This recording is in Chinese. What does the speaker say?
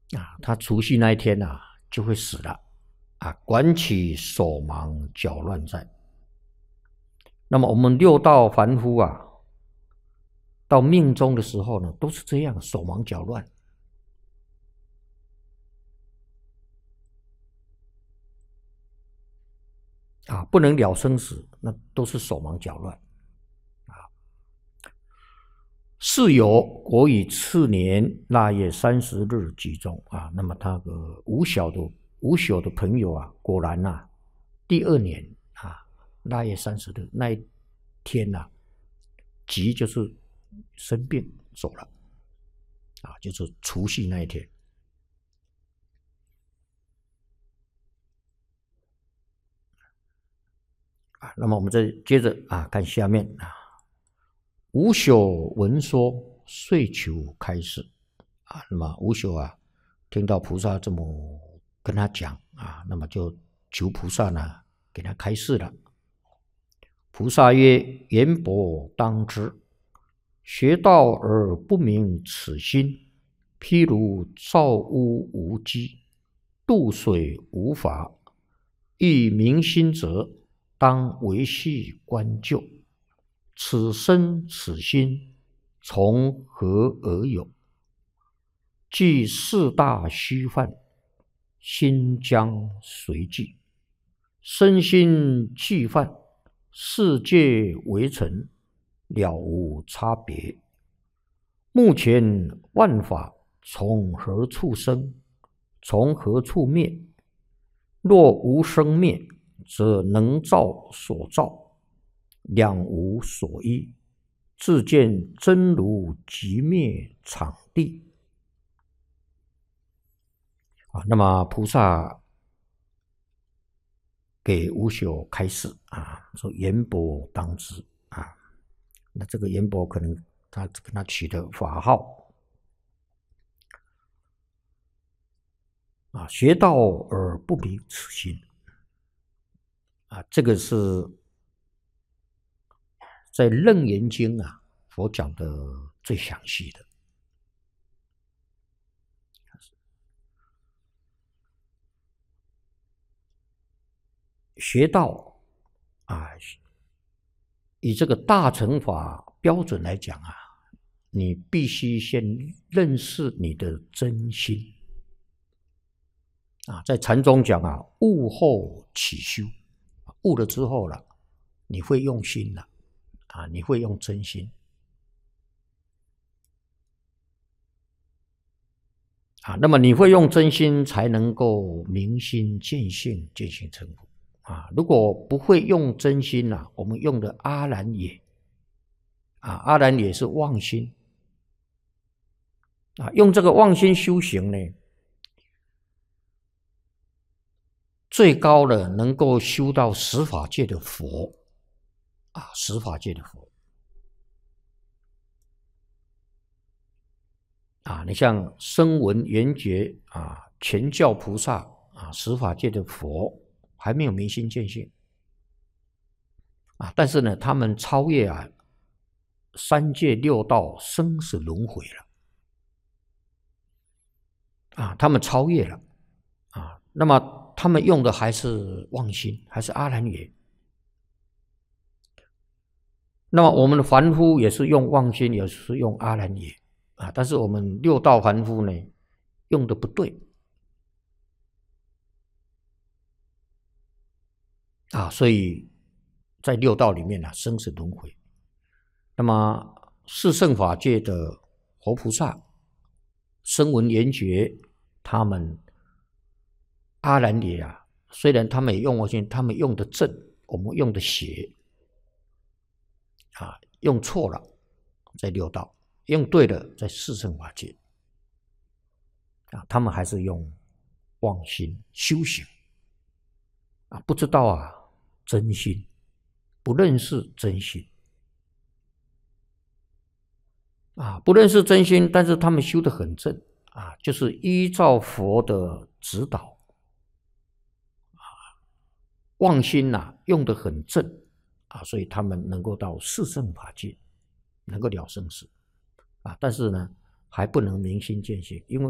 他除夕那一天就会死了管其手忙脚乱在。那么我们六道凡夫到命终的时候呢，都是这样，手忙脚乱不能了生死，那都是手忙脚乱是有国以次年腊月30日集中那么他的吴晓的朋友果然第2年腊月30日那一天吉就是生病走了就是除夕那一天。那么我们再接着看下面吴朽闻说，遂求开示那么吴朽听到菩萨这么跟他讲那么就求菩萨呢给他开示了。菩萨曰：言伯当知，学道而不明此心，譬如造屋无基，渡水无法，欲明心者，当维系观究。此身此心，从何而有？即四大虚幻，心将随寂。身心俱幻，世界为尘，了无差别。目前万法从何处生？从何处灭？若无生灭，则能造所造，两无所依，自见真如即灭场地那么菩萨给吴朽开示说言伯当知那这个言伯可能他跟他取的法号学道而不明此心这个是在《楞严经》佛讲的最详细的。学道以这个大乘法标准来讲你必须先认识你的真心在禅宗讲悟后起修，悟了之后了，你会用心了你会用真心那么你会用真心才能够明心见性，见性成佛如果不会用真心我们用的阿兰也阿兰也是妄心用这个妄心修行呢，最高的能够修到十法界的佛十法界的佛你像声闻缘觉全教菩萨十法界的佛还没有明心见性但是呢他们超越三界六道生死轮回了他们超越了那么他们用的还是妄心，还是阿兰也。那么我们的凡夫也是用妄心，也是用阿兰也但是我们六道凡夫呢用的不对所以在六道里面生死轮回。那么四圣法界的活菩萨、声闻缘觉，他们阿兰也虽然他们也用妄心，他们用的正，我们用的邪用错了在六道，用对了在四圣法界他们还是用妄心修行不知道真心，不认识真心不认识真心，但是他们修得很正就是依照佛的指导妄心用得很正所以他们能够到四圣法界，能够了生死但是呢还不能明心见性，因为